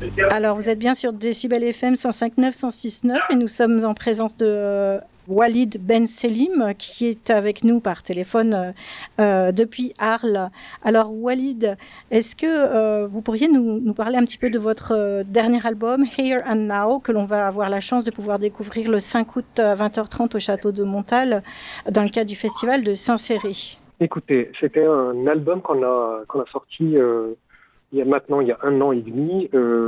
Alors, vous êtes bien sur Décibel FM 105.9, 106.9 et nous sommes en présence de Walid Ben Selim qui est avec nous par téléphone depuis Arles. Alors, Walid, est-ce que vous pourriez nous parler un petit peu de votre dernier album, Here and Now, que l'on va avoir la chance de pouvoir découvrir le 5 août à 20h30 au Château de Montal dans le cadre du festival de Saint-Céré? Écoutez, c'était un album qu'on a sorti il y a 1 an et demi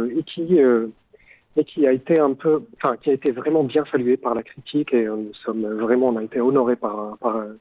et qui a été qui a été vraiment bien salué par la critique et on a été honoré par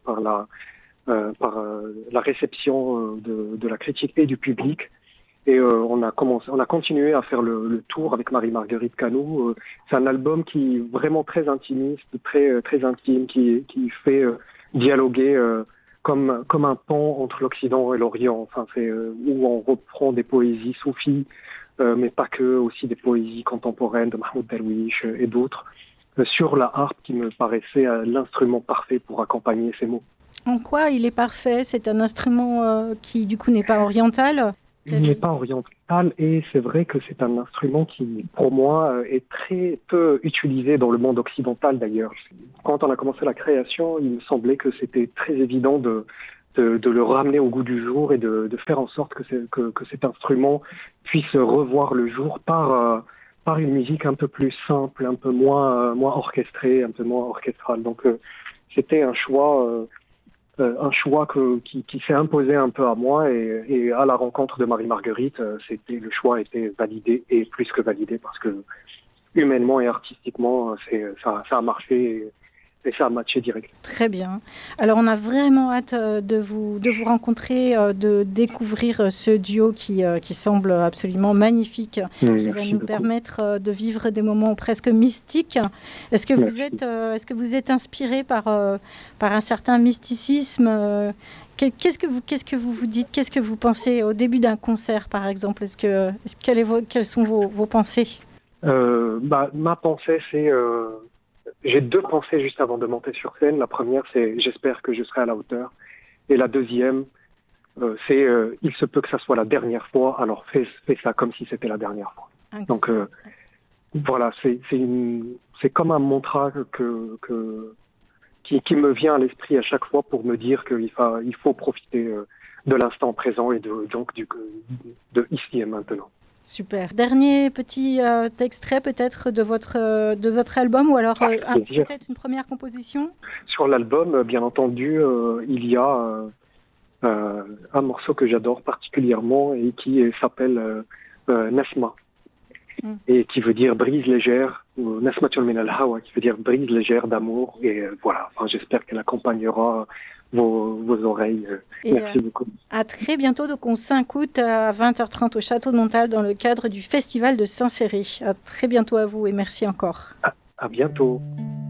la réception de la critique et du public. Et on a continué à faire le tour avec Marie-Marguerite Canou. C'est un album qui est vraiment très intimiste, très intime, qui fait dialoguer comme un pont entre l'Occident et l'Orient. Enfin, c'est où on reprend des poésies soufis, mais pas que, aussi des poésies contemporaines de Mahmoud Darwish et d'autres, sur la harpe qui me paraissait l'instrument parfait pour accompagner ces mots. En quoi il est parfait? C'est un instrument qui, du coup, n'est pas oriental? Il n'est pas oriental et c'est vrai que c'est un instrument qui, pour moi, est très peu utilisé dans le monde occidental d'ailleurs. Quand on a commencé la création, il me semblait que c'était très évident de le ramener au goût du jour et de faire en sorte que cet instrument puisse revoir le jour par une musique un peu plus simple, un peu moins orchestrée, un peu moins orchestrale. Donc c'était un choix qui s'est imposé un peu à moi et à la rencontre de Marie-Marguerite, le choix était validé et plus que validé parce que humainement et artistiquement, ça a marché et ça a matché direct. Très bien. Alors on a vraiment hâte de vous rencontrer, de découvrir ce duo qui semble absolument magnifique, qui va nous permettre de vivre des moments presque mystiques. Est-ce que vous êtes inspiré par un certain mysticisme? Qu'est-ce que vous vous dites? Qu'est-ce que vous pensez au début d'un concert, par exemple? Quelles sont vos pensées? Ma pensée, c'est j'ai 2 pensées juste avant de monter sur scène. La première, c'est j'espère que je serai à la hauteur. Et la deuxième, c'est il se peut que ça soit la dernière fois, alors fais ça comme si c'était la dernière fois. Donc voilà, c'est comme un mantra qui me vient à l'esprit à chaque fois pour me dire qu'il faut profiter de l'instant présent et de ici et maintenant. Super. Dernier petit extrait peut-être de votre album ou alors peut-être une première composition? Sur l'album, bien entendu, il y a un morceau que j'adore particulièrement et qui s'appelle Nasma et qui veut dire brise légère, ou Nasmatul min al-hawa qui veut dire brise légère d'amour et voilà. Enfin, j'espère qu'elle accompagnera vos oreilles. Merci beaucoup. À très bientôt, donc au 5 août à 20h30 au Château de Montal dans le cadre du Festival de Saint-Céré. À très bientôt à vous et merci encore. À bientôt.